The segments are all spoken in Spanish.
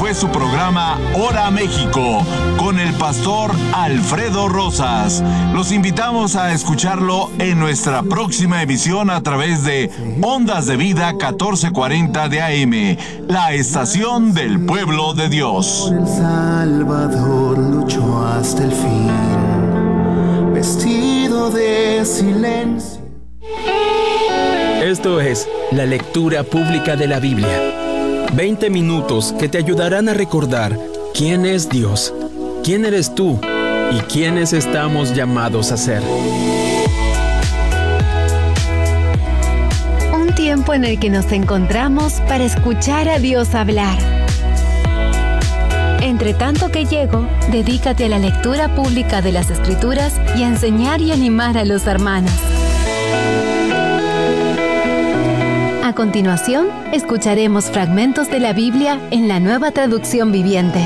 fue su programa Hora México con el pastor Alfredo Rosas. Los invitamos a escucharlo en nuestra próxima emisión a través de Ondas de Vida 1440 de AM, la estación del pueblo de Dios. El Salvador luchó hasta el fin, vestido de silencio. Esto es la lectura pública de la Biblia. 20 minutos que te ayudarán a recordar quién es Dios, quién eres tú y quiénes estamos llamados a ser. Un tiempo en el que nos encontramos para escuchar a Dios hablar. Entre tanto que llego, dedícate a la lectura pública de las Escrituras y a enseñar y animar a los hermanos. A continuación, escucharemos fragmentos de la Biblia en la Nueva Traducción Viviente.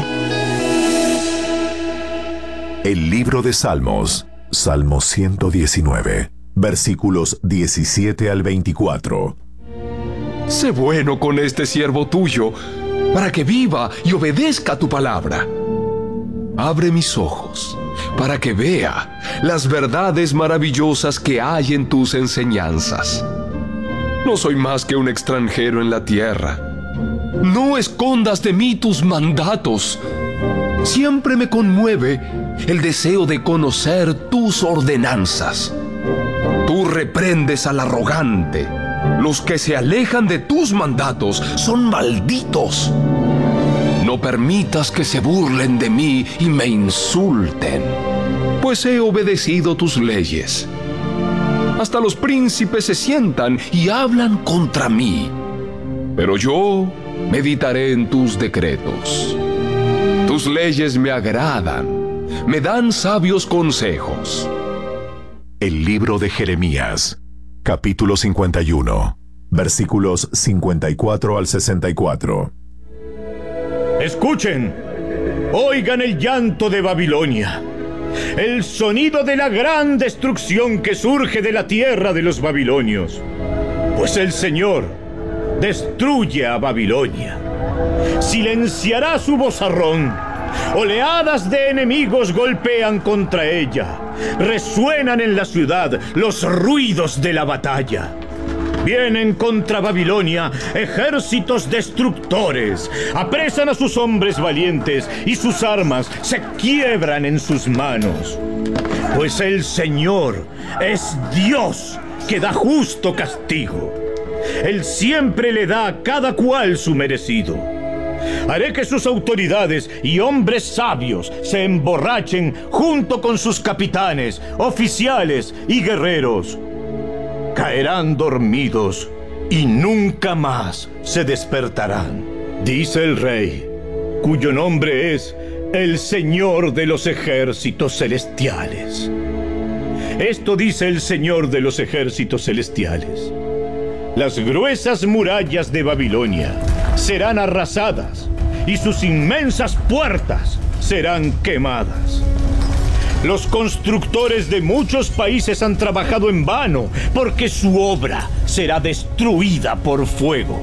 El libro de Salmos, Salmo 119, versículos 17 al 24. Sé bueno con este siervo tuyo, para que viva y obedezca tu palabra. Abre mis ojos, para que vea las verdades maravillosas que hay en tus enseñanzas. No soy más que un extranjero en la tierra. No escondas de mí tus mandatos. Siempre me conmueve el deseo de conocer tus ordenanzas. Tú reprendes al arrogante. Los que se alejan de tus mandatos son malditos. No permitas que se burlen de mí y me insulten, pues he obedecido tus leyes. Hasta los príncipes se sientan y hablan contra mí, pero yo meditaré en tus decretos. Tus leyes me agradan, me dan sabios consejos. El libro de Jeremías, capítulo 51, versículos 54 al 64. Escuchen, oigan el llanto de Babilonia, el sonido de la gran destrucción que surge de la tierra de los babilonios. Pues el Señor destruye a Babilonia, silenciará su vozarrón. Oleadas de enemigos golpean contra ella, resuenan en la ciudad los ruidos de la batalla. Vienen contra Babilonia ejércitos destructores, apresan a sus hombres valientes y sus armas se quiebran en sus manos. Pues el Señor es Dios que da justo castigo. Él siempre le da a cada cual su merecido. Haré que sus autoridades y hombres sabios se emborrachen junto con sus capitanes, oficiales y guerreros. Caerán dormidos y nunca más se despertarán, dice el Rey, cuyo nombre es el Señor de los ejércitos celestiales. Esto dice el Señor de los ejércitos celestiales: las gruesas murallas de Babilonia serán arrasadas y sus inmensas puertas serán quemadas. Los constructores de muchos países han trabajado en vano, porque su obra será destruida por fuego.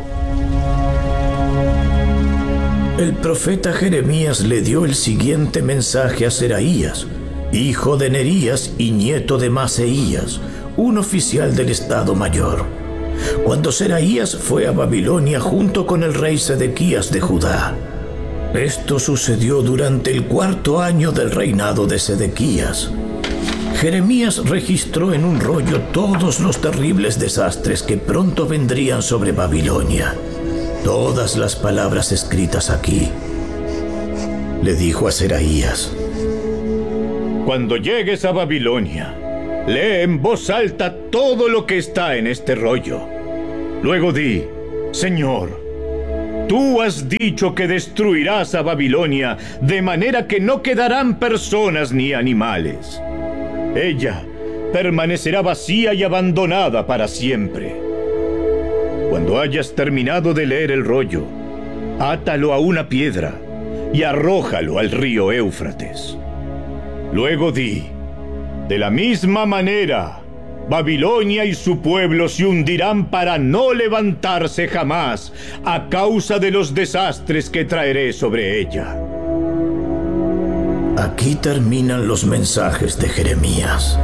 El profeta Jeremías le dio el siguiente mensaje a Seraías, hijo de Nerías y nieto de Maseías, un oficial del Estado Mayor, cuando Seraías fue a Babilonia junto con el rey Sedequías de Judá. Esto sucedió durante el 4º año del reinado de Sedequías. Jeremías registró en un rollo todos los terribles desastres que pronto vendrían sobre Babilonia. Todas las palabras escritas aquí. Le dijo a Seraías: cuando llegues a Babilonia, lee en voz alta todo lo que está en este rollo. Luego di: Señor, tú has dicho que destruirás a Babilonia de manera que no quedarán personas ni animales. Ella permanecerá vacía y abandonada para siempre. Cuando hayas terminado de leer el rollo, átalo a una piedra y arrójalo al río Éufrates. Luego di: de la misma manera, Babilonia y su pueblo se hundirán para no levantarse jamás a causa de los desastres que traeré sobre ella. Aquí terminan los mensajes de Jeremías.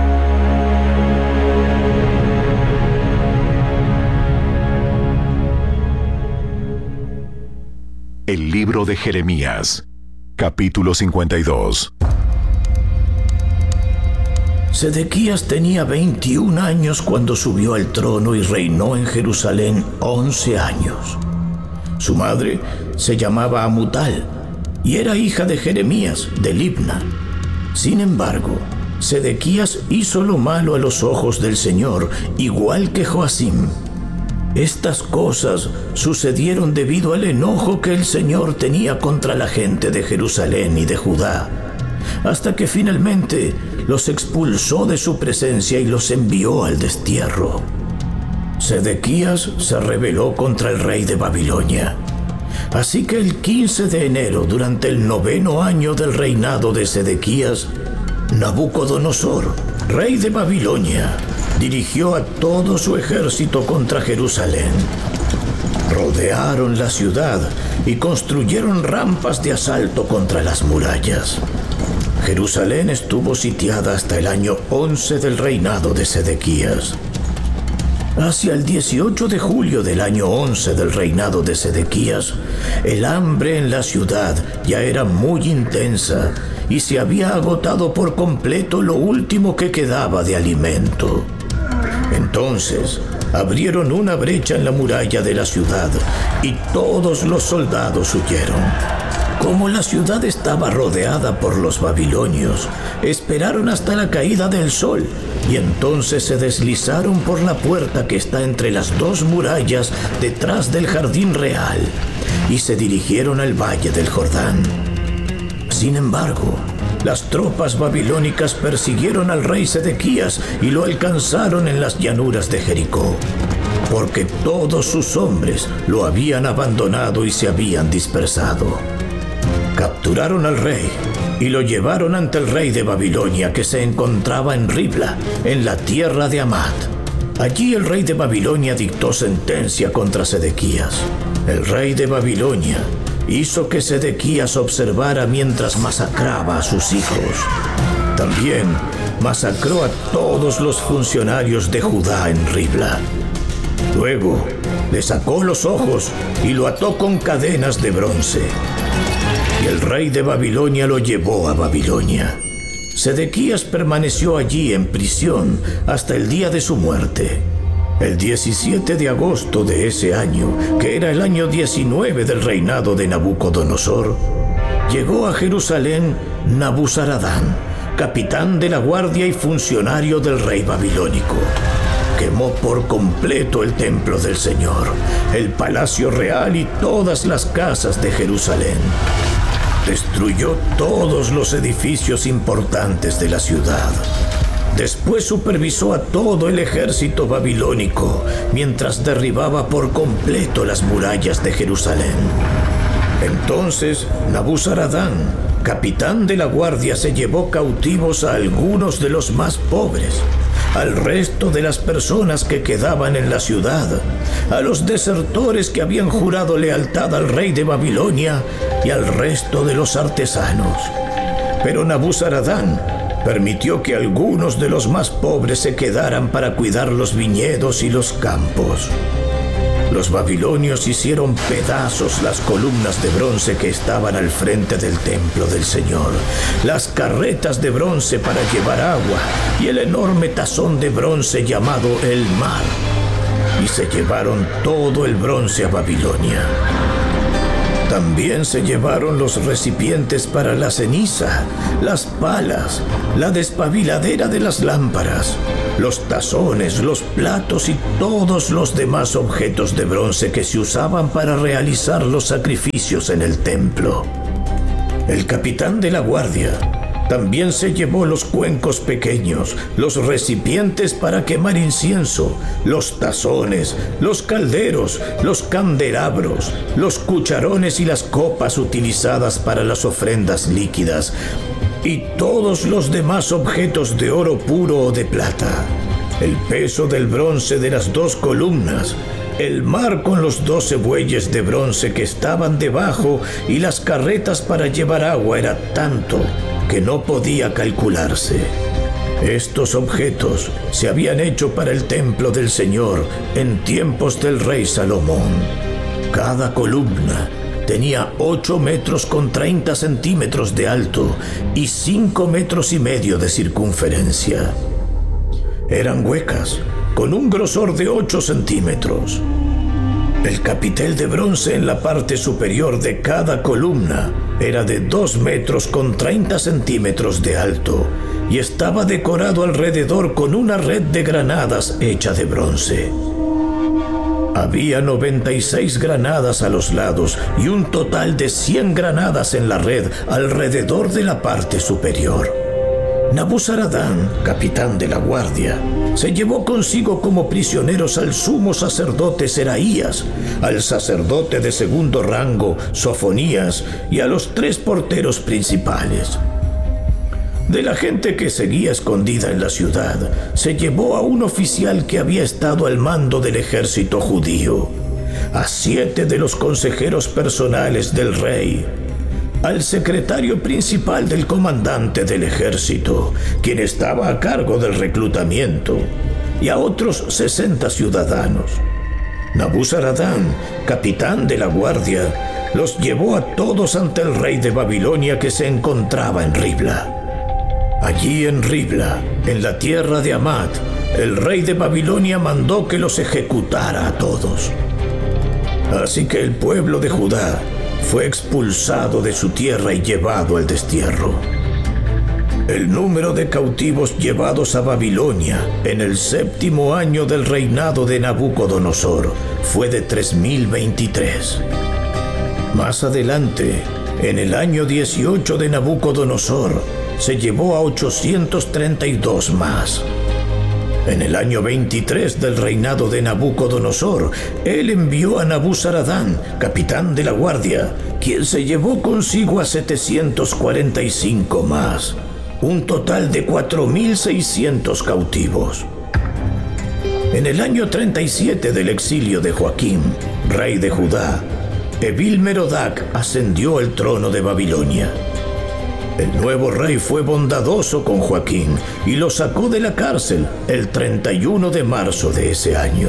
El libro de Jeremías, capítulo 52. Sedequías tenía 21 años cuando subió al trono y reinó en Jerusalén 11 años. Su madre se llamaba Amutal y era hija de Jeremías de Libna. Sin embargo, Sedequías hizo lo malo a los ojos del Señor, igual que Joacim. Estas cosas sucedieron debido al enojo que el Señor tenía contra la gente de Jerusalén y de Judá, hasta que finalmente los expulsó de su presencia y los envió al destierro. Sedequías se rebeló contra el rey de Babilonia. Así que el 15 de enero, durante el 9º año del reinado de Sedequías, Nabucodonosor, rey de Babilonia, dirigió a todo su ejército contra Jerusalén. Rodearon la ciudad y construyeron rampas de asalto contra las murallas. Jerusalén estuvo sitiada hasta el año 11 del reinado de Sedequías. Hacia el 18 de julio del año 11 del reinado de Sedequías, el hambre en la ciudad ya era muy intensa y se había agotado por completo lo último que quedaba de alimento. Entonces, abrieron una brecha en la muralla de la ciudad y todos los soldados huyeron. Como la ciudad estaba rodeada por los babilonios, esperaron hasta la caída del sol y entonces se deslizaron por la puerta que está entre las dos murallas detrás del jardín real y se dirigieron al valle del Jordán. Sin embargo, las tropas babilónicas persiguieron al rey Sedequías y lo alcanzaron en las llanuras de Jericó, porque todos sus hombres lo habían abandonado y se habían dispersado. Capturaron al rey y lo llevaron ante el rey de Babilonia, que se encontraba en Ribla, en la tierra de Amat. Allí el rey de Babilonia dictó sentencia contra Sedequías. El rey de Babilonia hizo que Sedequías observara mientras masacraba a sus hijos. También masacró a todos los funcionarios de Judá en Ribla. Luego le sacó los ojos y lo ató con cadenas de bronce. Y el rey de Babilonia lo llevó a Babilonia. Sedequías permaneció allí en prisión hasta el día de su muerte. El 17 de agosto de ese año, que era el año 19 del reinado de Nabucodonosor, llegó a Jerusalén Nabuzaradán, capitán de la guardia y funcionario del rey babilónico. Quemó por completo el templo del Señor, el palacio real y todas las casas de Jerusalén. Destruyó todos los edificios importantes de la ciudad. Después supervisó a todo el ejército babilónico mientras derribaba por completo las murallas de Jerusalén. Entonces, Nabuzaradán, capitán de la guardia, se llevó cautivos a algunos de los más pobres, al resto de las personas que quedaban en la ciudad, a los desertores que habían jurado lealtad al rey de Babilonia y al resto de los artesanos. Pero Nabuzaradán permitió que algunos de los más pobres se quedaran para cuidar los viñedos y los campos. Los babilonios hicieron pedazos las columnas de bronce que estaban al frente del templo del Señor, las carretas de bronce para llevar agua y el enorme tazón de bronce llamado el Mar, y se llevaron todo el bronce a Babilonia. También se llevaron los recipientes para la ceniza, las palas, la despabiladera de las lámparas, los tazones, los platos y todos los demás objetos de bronce que se usaban para realizar los sacrificios en el templo. El capitán de la guardia también se llevó los cuencos pequeños, los recipientes para quemar incienso, los tazones, los calderos, los candelabros, los cucharones y las copas utilizadas para las ofrendas líquidas, y todos los demás objetos de oro puro o de plata. el peso del bronce de las 2 columnas, el mar con los 12 bueyes de bronce que estaban debajo y las carretas para llevar agua era tanto que no podía calcularse. Estos objetos se habían hecho para el templo del Señor en tiempos del rey Salomón. Cada columna tenía 8 metros con 30 centímetros de alto y 5 metros y medio de circunferencia. Eran huecas, con un grosor de 8 centímetros. El capitel de bronce en la parte superior de cada columna era de 2 metros con 30 centímetros de alto y estaba decorado alrededor con una red de granadas hecha de bronce. Había 96 granadas a los lados y un total de 100 granadas en la red alrededor de la parte superior. Nabuzaradán, capitán de la guardia, se llevó consigo como prisioneros al sumo sacerdote Seraías, al sacerdote de segundo rango Sofonías y a los 3 porteros principales. De la gente que seguía escondida en la ciudad, se llevó a un oficial que había estado al mando del ejército judío, a 7 de los consejeros personales del rey, al secretario principal del comandante del ejército, quien estaba a cargo del reclutamiento, y a otros 60 ciudadanos. Nabuzaradán, capitán de la guardia, los llevó a todos ante el rey de Babilonia que se encontraba en Ribla. Allí en Ribla, en la tierra de Hamat, el rey de Babilonia mandó que los ejecutara a todos. Así que el pueblo de Judá fue expulsado de su tierra y llevado al destierro. El número de cautivos llevados a Babilonia en el 7º año del reinado de Nabucodonosor fue de 3023. Más adelante, en el año 18 de Nabucodonosor, se llevó a 832 más. En el año 23 del reinado de Nabucodonosor, él envió a Nabuzaradán, capitán de la guardia, quien se llevó consigo a 745 más, un total de 4.600 cautivos. En el año 37 del exilio de Joaquín, rey de Judá, Evil-Merodach ascendió al trono de Babilonia. El nuevo rey fue bondadoso con Joaquín y lo sacó de la cárcel el 31 de marzo de ese año.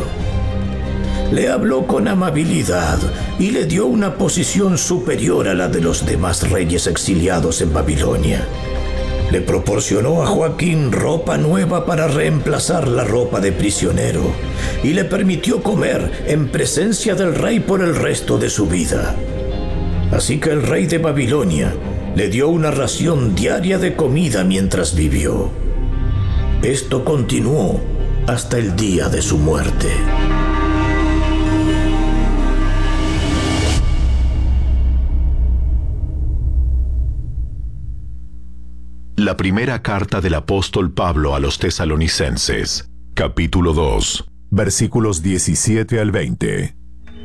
Le habló con amabilidad y le dio una posición superior a la de los demás reyes exiliados en Babilonia. Le proporcionó a Joaquín ropa nueva para reemplazar la ropa de prisionero y le permitió comer en presencia del rey por el resto de su vida. Así que el rey de Babilonia le dio una ración diaria de comida mientras vivió. Esto continuó hasta el día de su muerte. La primera carta del apóstol Pablo a los Tesalonicenses, capítulo 2, versículos 17 al 20.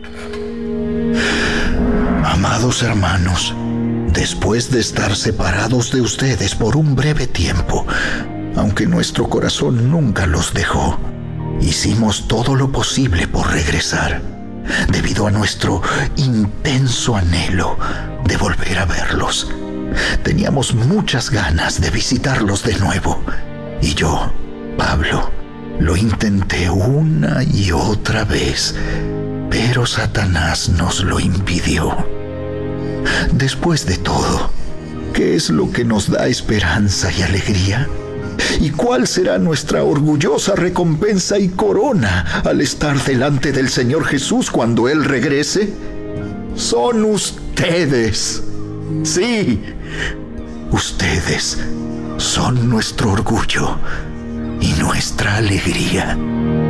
Amados hermanos, después de estar separados de ustedes por un breve tiempo, aunque nuestro corazón nunca los dejó, hicimos todo lo posible por regresar, debido a nuestro intenso anhelo de volver a verlos. Teníamos muchas ganas de visitarlos de nuevo, y yo, Pablo, lo intenté una y otra vez, pero Satanás nos lo impidió. Después de todo, ¿qué es lo que nos da esperanza y alegría? ¿Y cuál será nuestra orgullosa recompensa y corona al estar delante del Señor Jesús cuando Él regrese? Son ustedes. Sí, ustedes son nuestro orgullo y nuestra alegría.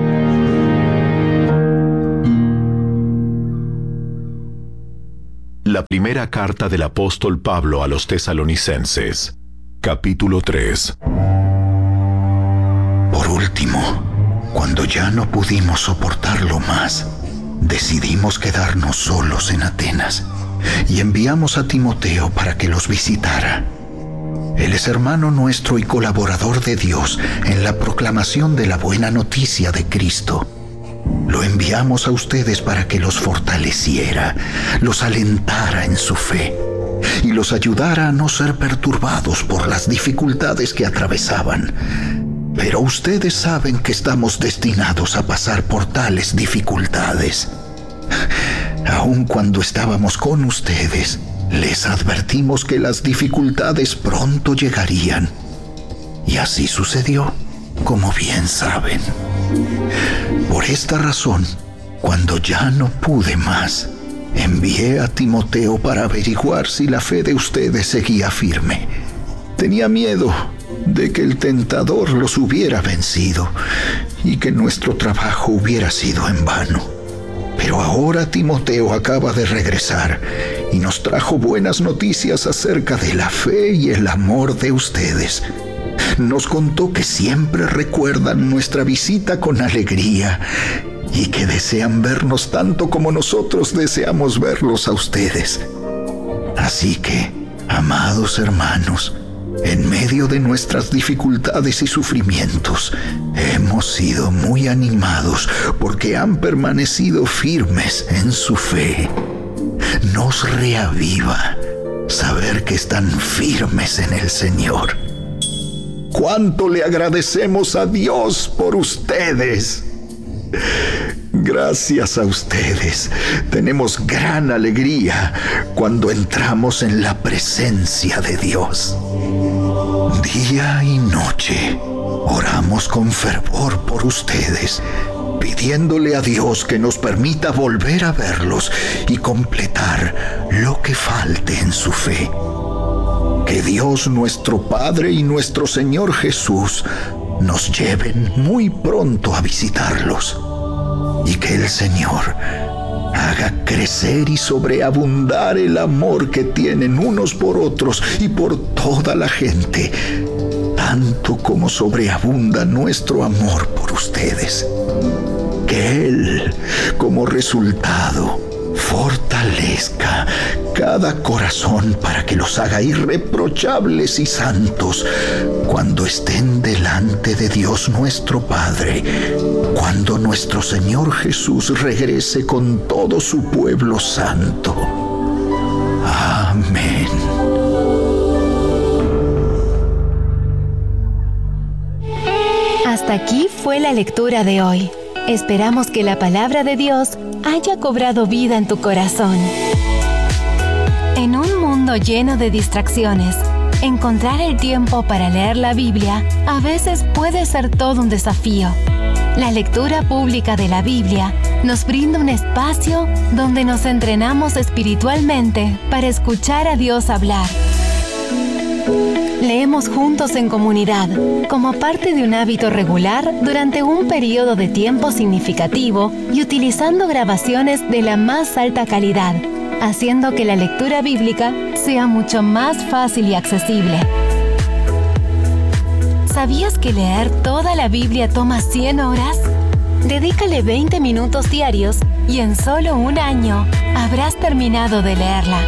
La primera carta del apóstol Pablo a los Tesalonicenses, capítulo 3. Por último, cuando ya no pudimos soportarlo más, decidimos quedarnos solos en Atenas y enviamos a Timoteo para que los visitara. Él es hermano nuestro y colaborador de Dios en la proclamación de la buena noticia de Cristo. Lo enviamos a ustedes para que los fortaleciera, los alentara en su fe y los ayudara a no ser perturbados por las dificultades que atravesaban. Pero ustedes saben que estamos destinados a pasar por tales dificultades. Aun cuando estábamos con ustedes, les advertimos que las dificultades pronto llegarían. Y así sucedió, como bien saben. Por esta razón, cuando ya no pude más, envié a Timoteo para averiguar si la fe de ustedes seguía firme. Tenía miedo de que el tentador los hubiera vencido y que nuestro trabajo hubiera sido en vano. Pero ahora Timoteo acaba de regresar y nos trajo buenas noticias acerca de la fe y el amor de ustedes. Nos contó que siempre recuerdan nuestra visita con alegría y que desean vernos tanto como nosotros deseamos verlos a ustedes. Así que, amados hermanos, en medio de nuestras dificultades y sufrimientos, hemos sido muy animados porque han permanecido firmes en su fe. Nos reaviva saber que están firmes en el Señor. ¡Cuánto le agradecemos a Dios por ustedes! Gracias a ustedes, tenemos gran alegría cuando entramos en la presencia de Dios. Día y noche oramos con fervor por ustedes, pidiéndole a Dios que nos permita volver a verlos y completar lo que falte en su fe. Que Dios nuestro Padre y nuestro Señor Jesús nos lleven muy pronto a visitarlos. Y que el Señor haga crecer y sobreabundar el amor que tienen unos por otros y por toda la gente, tanto como sobreabunda nuestro amor por ustedes. Que Él, como resultado, fortalezca cada corazón para que los haga irreprochables y santos cuando estén delante de Dios nuestro Padre, cuando nuestro Señor Jesús regrese con todo su pueblo santo. Amén. Hasta aquí fue la lectura de hoy. Esperamos que la palabra de Dios haya cobrado vida en tu corazón. En un mundo lleno de distracciones, encontrar el tiempo para leer la Biblia a veces puede ser todo un desafío. La lectura pública de la Biblia nos brinda un espacio donde nos entrenamos espiritualmente para escuchar a Dios hablar. Leemos juntos en comunidad, como parte de un hábito regular durante un periodo de tiempo significativo y utilizando grabaciones de la más alta calidad, haciendo que la lectura bíblica sea mucho más fácil y accesible. ¿Sabías que leer toda la Biblia toma 100 horas? Dedícale 20 minutos diarios y en solo un año habrás terminado de leerla.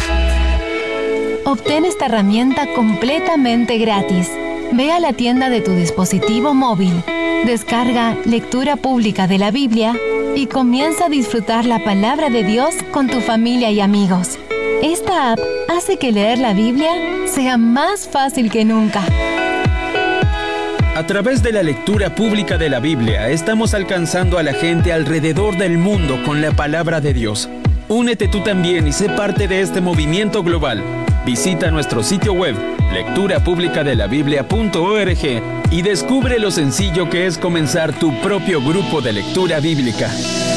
Obtén esta herramienta completamente gratis. Ve a la tienda de tu dispositivo móvil, descarga Lectura Pública de la Biblia y comienza a disfrutar la palabra de Dios con tu familia y amigos. Esta app hace que leer la Biblia sea más fácil que nunca. A través de la lectura pública de la Biblia, estamos alcanzando a la gente alrededor del mundo con la palabra de Dios. Únete tú también y sé parte de este movimiento global. Visita nuestro sitio web, lecturapublicadelabiblia.org, y descubre lo sencillo que es comenzar tu propio grupo de lectura bíblica.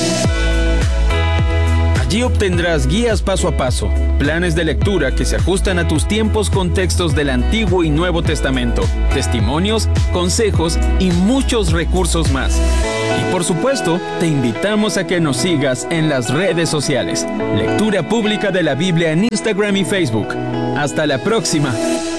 Allí obtendrás guías paso a paso, planes de lectura que se ajustan a tus tiempos con textos del Antiguo y Nuevo Testamento, testimonios, consejos y muchos recursos más. Y por supuesto, te invitamos a que nos sigas en las redes sociales. Lectura Pública de la Biblia en Instagram y Facebook. ¡Hasta la próxima!